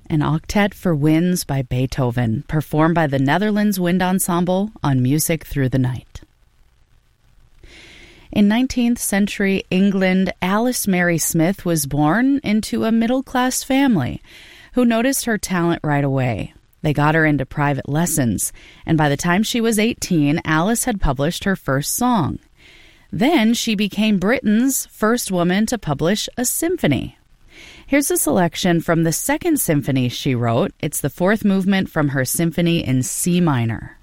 an octet for winds by Beethoven, performed by the Netherlands Wind Ensemble on Music Through the Night. In 19th century England, Alice Mary Smith was born into a middle-class family who noticed her talent right away. They got her into private lessons, and by the time she was 18, Alice had published her first song. Then she became Britain's first woman to publish a symphony. Here's a selection from the second symphony she wrote. It's the fourth movement from her symphony in C minor.